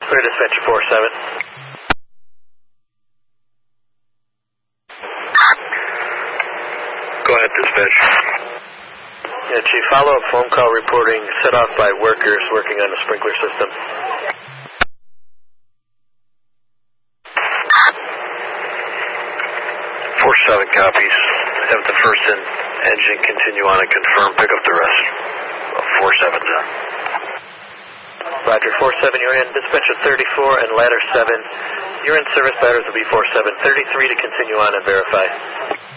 Clear dispatcher 47. Go ahead, dispatch. Yeah, Chief, follow-up phone call reporting set off by workers working on the sprinkler system. 47 copies. Have the first engine continue on and confirm. Pick up the rest. 47's in. Roger, 47, you're in. Dispatcher 34 and ladder 7. You're in service. Ladders will be 47. 33 to continue on and verify.